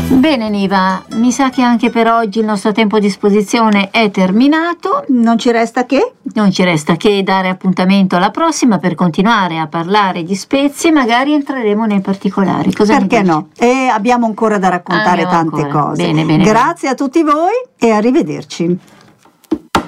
Bene Niva, mi sa che anche per oggi il nostro tempo a disposizione è terminato. Non ci resta che dare appuntamento alla prossima per continuare a parlare di spezie, magari entreremo nei particolari. Cosa ne Perché dici? no? E abbiamo ancora da raccontare Abbiamo tante ancora. cose. Bene. Grazie a tutti voi e arrivederci.